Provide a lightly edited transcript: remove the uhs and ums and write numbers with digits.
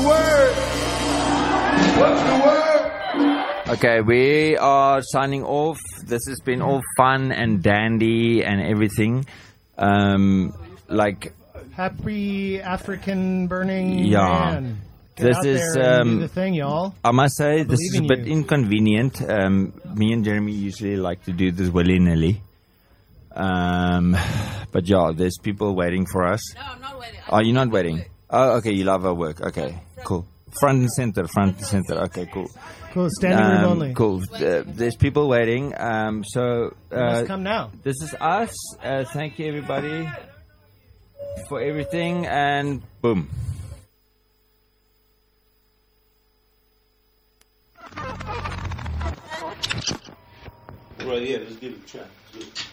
word? What's the word? Okay, we are signing off. This has been all fun and dandy and everything. Happy African Burning Man. Get This out is there and do the thing, y'all. I must say this is a in bit you. inconvenient. Me and Jeremy usually like to do this willy-nilly. But yeah, there's people waiting for us. No, I'm not waiting. Oh, you're not waiting? Oh, okay, you love our work. Okay, cool. Front and center. Okay, cool. Cool, standing room only. Cool. There's people waiting. So Let's come now. this is us. Thank you, everybody, for everything, and boom. Right, yeah, let's give it a try.